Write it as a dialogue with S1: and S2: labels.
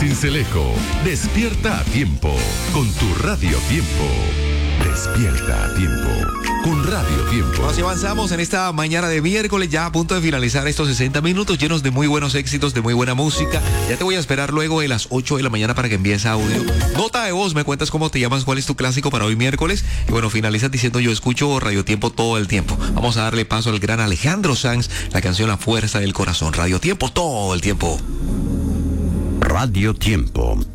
S1: Sincelejo, despierta a tiempo con tu Radio Tiempo. Despierta a tiempo con Radio Tiempo.
S2: Así avanzamos en esta mañana de miércoles, ya a punto de finalizar estos 60 minutos llenos de muy buenos éxitos, de muy buena música. Ya te voy a esperar luego de las 8 de la mañana para que envíes audio. Nota de voz, me cuentas cómo te llamas, cuál es tu clásico para hoy miércoles. Y bueno, finalizas diciendo yo escucho Radio Tiempo todo el tiempo. Vamos a darle paso al gran Alejandro Sanz, la canción La Fuerza del Corazón. Radio Tiempo todo el tiempo.
S1: Radio Tiempo.